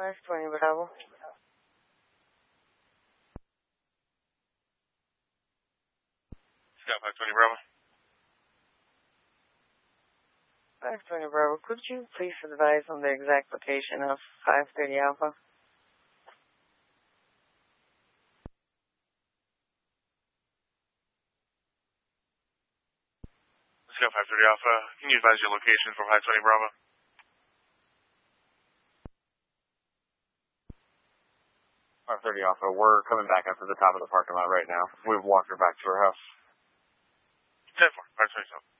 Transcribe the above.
520 Bravo. Scott 520 Bravo. 520 Bravo, could you please advise on the exact location of 530 Alpha? Scott 530 Alpha, can you advise your location for 520 Bravo? 530 Alpha, we're coming back up to the top of the parking lot right now. We've walked her back to her house. 10-4, 520 Alpha.